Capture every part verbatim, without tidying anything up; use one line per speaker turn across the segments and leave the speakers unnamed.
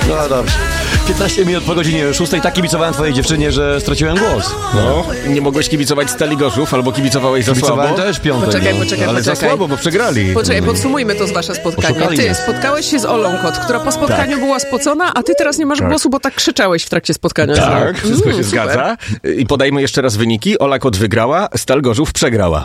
No dobrze. piętnaście minut po godzinie szóstej. Tak kibicowałem twojej dziewczynie, że straciłem głos.
No, nie mogłeś kibicować Stali Gorzów, albo kibicowałeś za
Kibicowałem
słabo?
też piątek.
Poczekaj,
no.
poczekaj,
Ale za
poczekaj.
słabo, bo przegrali.
Poczekaj, podsumujmy to z wasze spotkanie.
Oszukali
Ty
mnie.
spotkałeś się z Olą Kot, która po spotkaniu była spocona, a ty teraz nie masz
Tak.
głosu, bo tak krzyczałeś w trakcie spotkania.
Tak, wszystko
Mm,
się
super.
zgadza. I podajmy jeszcze raz wyniki. Ola Kot wygrała, Stal Gorzów przegrała.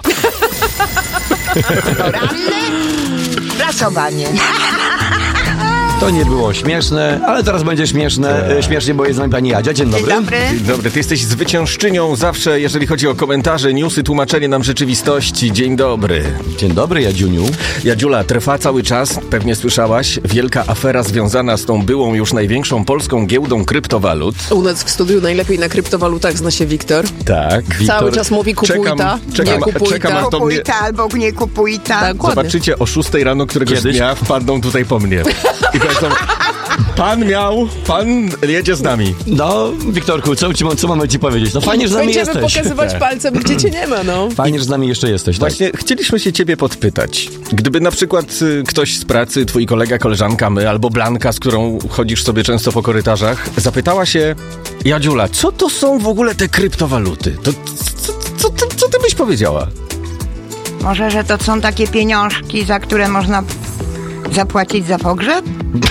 Prasowanie.
To nie było śmieszne, ale teraz będzie śmieszne. E, Śmiesznie, bo jest z nami pani Jadzia. Dzień dobry.
Dzień dobry.
Dzień dobry, ty jesteś zwyciężczynią zawsze, jeżeli chodzi o komentarze, newsy, tłumaczenie nam rzeczywistości. Dzień dobry.
Dzień dobry, Jadziuniu.
Jadziula, trwa cały czas, pewnie słyszałaś, wielka afera związana z tą byłą już największą polską giełdą kryptowalut.
U nas w studiu najlepiej na kryptowalutach zna się Wiktor.
Tak.
Cały czas mówi kupuj
Czekam-
ta,
czekam-
nie kupuj
czekam,
ta.
aż to
Kupuj
mnie-
ta albo nie kupuj ta.
Tak, dokładnie.
Zobaczycie o szóstej rano któregoś
Kiedyś?
dnia wpadną tutaj po mnie. I powiedzą, pan miał, pan jedzie z nami.
No, Wiktorku, co, ci, co mamy ci powiedzieć? No fajnie, że z nami
Będziemy
jesteś.
pokazywać palcem, gdzie cię nie ma, no.
Fajnie, że z nami jeszcze jesteś. Tak.
Właśnie chcieliśmy się ciebie podpytać. Gdyby na przykład y, ktoś z pracy, twój kolega, koleżanka, my albo Blanka, z którą chodzisz sobie często po korytarzach, zapytała się, Jadziula, co to są w ogóle te kryptowaluty? To co, co, ty, co ty byś powiedziała?
Może, że to są takie pieniążki, za które można zapłacić za pogrzeb?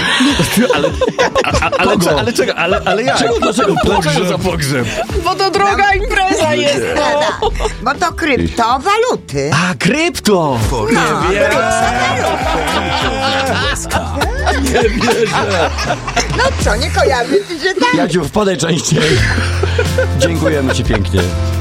A, ale, co, ale czego? Ale, ale jak?
Dlaczego- dlaczego
Dlaczego za pogrzeb?
Bo to droga impreza jest, no.
Tak, bo to kryptowaluty.
A, krypto!
No,
Nie wiem.
No co, nie kojarzysz, że tak?
Jadziu, wpadaj częściej. Dziękujemy ci pięknie.